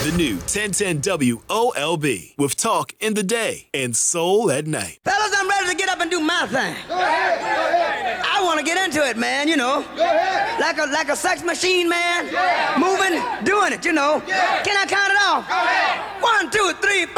The new 1010 WOLB with talk in the day and soul at night. Fellas, I'm ready to get up and do my thing. Go ahead. I want to get into it, man, you know. Go ahead. Like a sex machine, man. Yeah. Moving, doing it, you know. Yeah. Can I count it off? Go ahead. 1, 2, 3, 4.